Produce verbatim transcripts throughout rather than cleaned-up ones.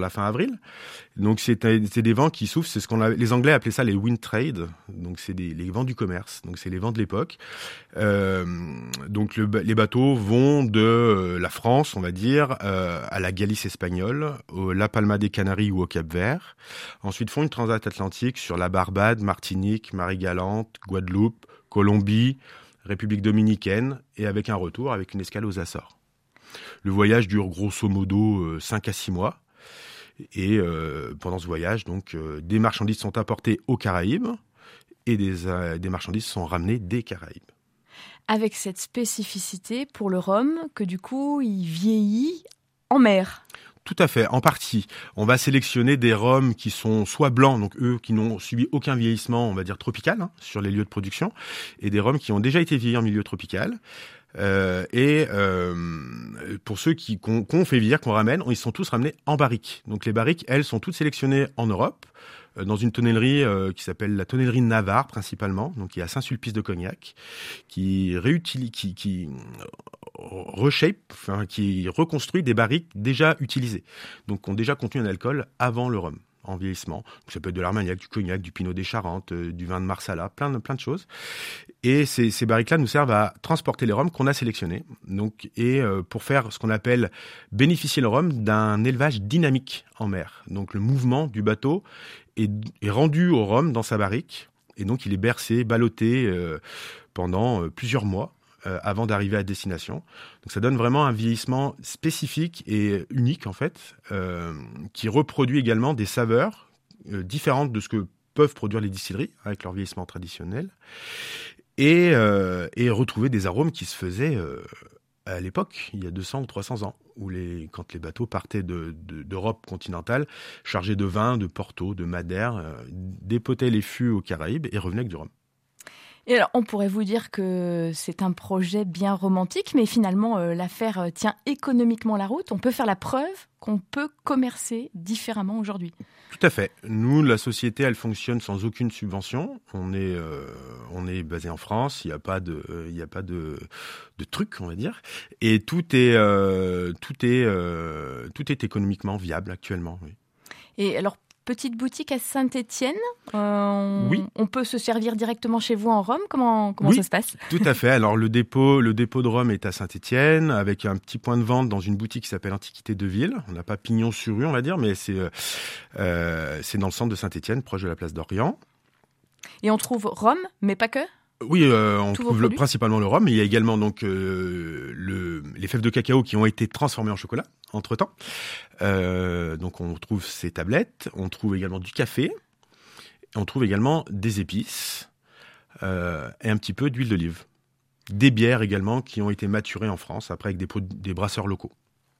la fin avril. Donc c'est, c'est des vents qui souffrent, c'est ce qu'on a, les Anglais appelaient ça les wind trade, donc c'est des, les vents du commerce, donc c'est les vents de l'époque. Euh, donc le, les bateaux vont de euh, la France, on va dire, euh, à la Galice espagnole, au La Palma des Canaries ou au Cap-Vert. Ensuite font une transat atlantique sur la Barbade, Martinique, Marie-Galante, Guadeloupe, Colombie, République dominicaine, et avec un retour, avec une escale aux Açores. Le voyage dure grosso modo euh, cinq à six mois. Et euh, pendant ce voyage, donc, euh, des marchandises sont apportées aux Caraïbes et des, euh, des marchandises sont ramenées des Caraïbes. Avec cette spécificité pour le rhum, que du coup, il vieillit en mer. Tout à fait, en partie. On va sélectionner des rhums qui sont soit blancs, donc eux qui n'ont subi aucun vieillissement, on va dire tropical, hein, sur les lieux de production, et des rhums qui ont déjà été vieillis en milieu tropical. Euh, et euh, pour ceux qui qu'on, qu'on fait vieillir, qu'on ramène, ils sont tous ramenés en barriques. Donc les barriques, elles, sont toutes sélectionnées en Europe, euh, dans une tonnellerie euh, qui s'appelle la tonnellerie de Navarre principalement, donc qui est à Saint-Sulpice de Cognac, qui réutilise, qui, qui reshape, enfin qui reconstruit des barriques déjà utilisées, donc qui ont déjà contenu un alcool avant le rhum en vieillissement. Donc ça peut être de l'armagnac, du cognac, du pinot des Charentes, euh, du vin de Marsala, plein de plein de choses. Et ces, ces barriques-là nous servent à transporter les rhums qu'on a sélectionnés. Donc et euh, pour faire ce qu'on appelle bénéficier le rhum d'un élevage dynamique en mer. Donc le mouvement du bateau est, est rendu au rhum dans sa barrique et donc il est bercé, ballotté euh, pendant euh, plusieurs mois. Euh, avant d'arriver à destination. Donc ça donne vraiment un vieillissement spécifique et unique en fait, euh, qui reproduit également des saveurs euh, différentes de ce que peuvent produire les distilleries avec leur vieillissement traditionnel, et, euh, et retrouver des arômes qui se faisaient euh, à l'époque, il y a deux cents ou trois cents ans, où les, quand les bateaux partaient de, de, d'Europe continentale, chargés de vin, de Porto, de Madère, euh, dépotaient les fûts aux Caraïbes et revenaient avec du rhum. Et alors, on pourrait vous dire que c'est un projet bien romantique, mais finalement, euh, l'affaire tient économiquement la route. On peut faire la preuve qu'on peut commercer différemment aujourd'hui. Tout à fait. Nous, la société, elle fonctionne sans aucune subvention. On est, euh, on est basé en France. Il n'y a pas de, il n'y a pas de, de truc, on va dire. Et tout est, euh, tout est, euh, tout est économiquement viable actuellement. Oui. Et alors, petite boutique à Saint-Étienne, euh, oui. On peut se servir directement chez vous en rhum. Comment, comment oui, ça se passe ? Tout à fait. Alors le dépôt, le dépôt de rhum est à Saint-Étienne, avec un petit point de vente dans une boutique qui s'appelle Antiquité de Ville. On n'a pas pignon sur rue, on va dire, mais c'est, euh, c'est dans le centre de Saint-Étienne, proche de la place d'Orient. Et on trouve rhum, mais pas que ? Oui, euh, on Tous trouve le, principalement le rhum, mais il y a également donc euh, le, les fèves de cacao qui ont été transformées en chocolat entre-temps. Euh, donc on trouve ces tablettes, on trouve également du café, on trouve également des épices euh, et un petit peu d'huile d'olive. Des bières également qui ont été maturées en France, après avec des, des brasseurs locaux.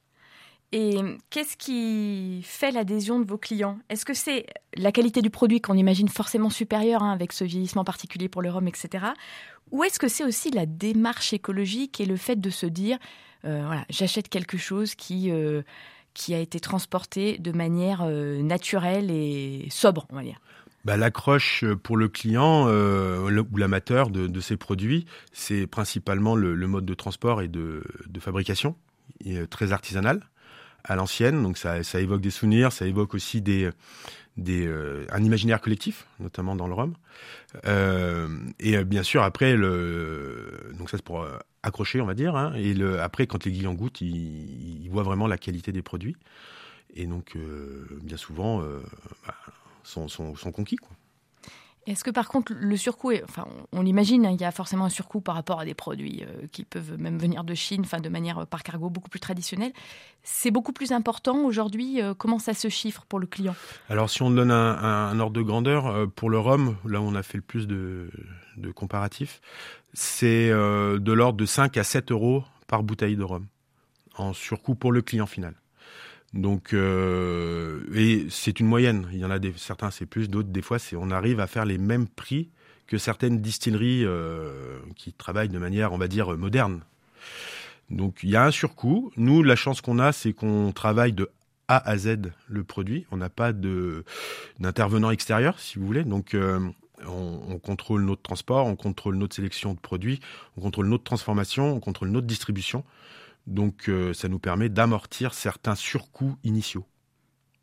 Et qu'est-ce qui fait l'adhésion de vos clients ? Est-ce que c'est la qualité du produit qu'on imagine forcément supérieure hein, avec ce vieillissement particulier pour le rhum, et cetera. Ou est-ce que c'est aussi la démarche écologique et le fait de se dire euh, voilà, j'achète quelque chose qui, euh, qui a été transporté de manière euh, naturelle et sobre, on va dire ? Bah, l'accroche pour le client euh, le, ou l'amateur de, de ces produits, c'est principalement le, le mode de transport et de, de fabrication, et, très artisanal. À l'ancienne, donc ça, ça évoque des souvenirs, ça évoque aussi des, des, euh, un imaginaire collectif, notamment dans le rhum. Euh, et euh, bien sûr, après, le, donc ça c'est pour euh, accrocher, on va dire. Hein, et le, après, quand les clients goûtent, ils, ils voient vraiment la qualité des produits. Et donc, euh, bien souvent, euh, bah, sont, sont, sont conquis, quoi. Est-ce que par contre le surcoût, est, enfin on, on l'imagine, hein, il y a forcément un surcoût par rapport à des produits euh, qui peuvent même venir de Chine, enfin de manière euh, par cargo beaucoup plus traditionnelle. C'est beaucoup plus important aujourd'hui. Euh, comment ça se chiffre pour le client ? Alors si on donne un, un, un ordre de grandeur euh, pour le rhum, là où on a fait le plus de, de comparatifs, c'est euh, de l'ordre de cinq à sept euros par bouteille de rhum en surcoût pour le client final. Donc, euh, et c'est une moyenne. Il y en a des, certains c'est plus, d'autres des fois c'est, on arrive à faire les mêmes prix que certaines distilleries euh, qui travaillent de manière, on va dire, moderne. Donc, il y a un surcoût. Nous, la chance qu'on a, c'est qu'on travaille de A à Z le produit. On n'a pas de d'intervenant extérieur, si vous voulez. Donc, euh, on, on contrôle notre transport, on contrôle notre sélection de produits, on contrôle notre transformation, on contrôle notre distribution. Donc, euh, ça nous permet d'amortir certains surcoûts initiaux.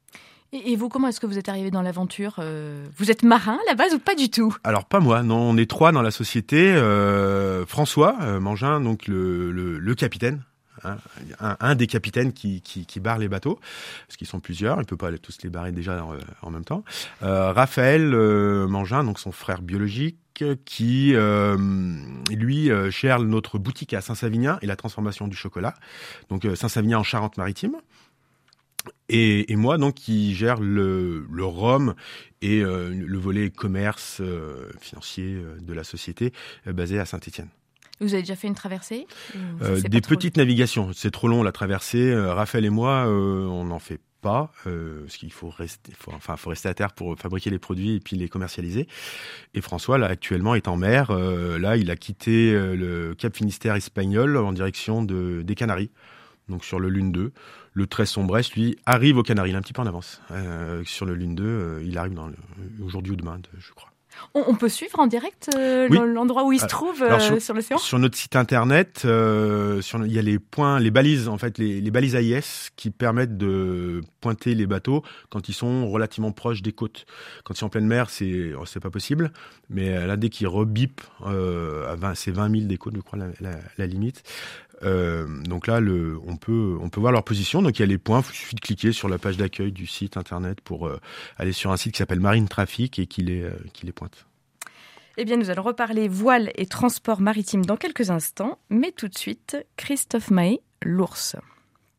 Et, et vous, comment est-ce que vous êtes arrivé dans l'aventure euh, Vous êtes marin à la base ou pas du tout? Alors pas moi, non, on est trois dans la société. Euh, François euh, Mangin, donc le, le, le capitaine. Hein, un, un des capitaines qui, qui, qui barre les bateaux, parce qu'ils sont plusieurs, il peut pas tous les barrer déjà en, en même temps. Euh, Raphaël euh, Mangin, donc son frère biologique, qui euh, lui euh, gère notre boutique à Saint-Savinien et la transformation du chocolat. Donc euh, Saint-Savinien en Charente-Maritime. Et, et moi, donc, qui gère le, le rhum et euh, le volet commerce euh, financier euh, de la société euh, basé à Saint-Étienne. Vous avez déjà fait une traversée? euh, Des petites long. navigations. C'est trop long la traversée. Euh, Raphaël et moi, euh, on n'en fait pas, euh, parce qu'il faut rester, faut, enfin, faut rester à terre pour fabriquer les produits et puis les commercialiser. Et François, là, actuellement, est en mer. Euh, là, il a quitté euh, le Cap Finistère espagnol en direction de, des Canaries. Donc sur le Lune deux. Le treize Sombresse, lui, arrive aux Canaries. Il est un petit peu en avance. Euh, sur le Lune deux, euh, il arrive dans le, aujourd'hui ou demain, je crois. On, on peut suivre en direct euh, oui. l'endroit où il se trouve euh, sur, sur l'océan? Sur notre site internet, euh, sur, il y a les points, les balises, en fait, les, les balises A I S qui permettent de pointer les bateaux quand ils sont relativement proches des côtes. Quand ils sont en pleine mer, c'est, c'est pas possible. Mais là, dès qu'ils rebipent, euh, à vingt, c'est vingt milles des côtes, je crois, la, la, la limite. Euh, donc là, le, on peut, on peut voir leur position. Donc il y a les points. Il suffit de cliquer sur la page d'accueil du site internet pour euh, aller sur un site qui s'appelle Marine Traffic et qui les, euh, qui les pointe. Eh bien, nous allons reparler voile et transport maritime dans quelques instants, mais tout de suite, Christophe Mahé, l'ours.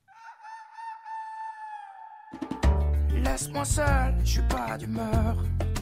Laisse-moi seul, je suis pas d'humeur.